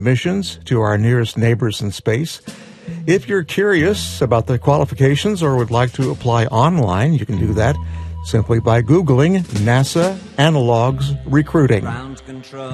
missions to our nearest neighbors in space. If you're curious about the qualifications or would like to apply online, you can do that simply by Googling NASA Analogs Recruiting.